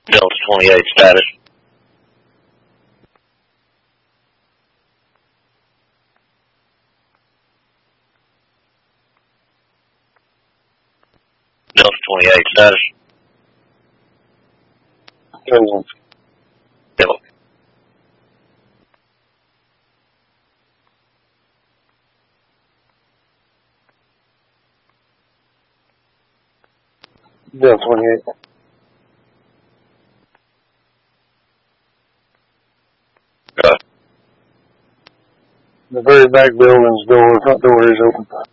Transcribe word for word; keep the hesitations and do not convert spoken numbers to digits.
Delta twenty-eight status. Delta twenty-eight status. Present. Delta. Delta twenty-eight. Uh, The very back building's door, front door is open.